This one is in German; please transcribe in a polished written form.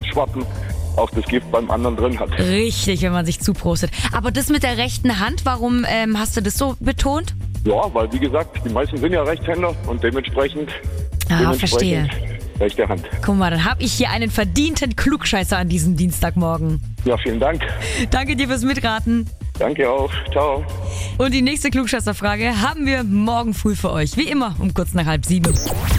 abschwappen, auch das Gift beim anderen drin hat. Richtig, wenn man sich zuprostet. Aber das mit der rechten Hand, warum hast du das so betont? Ja, weil wie gesagt, die meisten sind ja Rechtshänder und dementsprechend Verstehe. rechte Hand. Guck mal, dann habe ich hier einen verdienten Klugscheißer an diesem Dienstagmorgen. Ja, vielen Dank. Danke dir fürs Mitraten. Danke auch. Ciao. Und die nächste Klugscheißerfrage haben wir morgen früh für euch. Wie immer um kurz nach 6:30.